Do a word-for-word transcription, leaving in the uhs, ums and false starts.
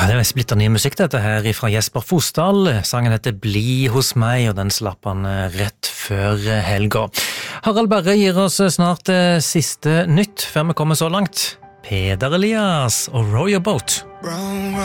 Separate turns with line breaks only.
Ja, det er splitter ny musikk dette her fra Jesper Fosdal. Sangen heter Bli hos meg, og den slapp han rett før helga. Harald Berre gir oss snart siste nytt før vi kommer så langt. Peder Elias og Row Your Boat.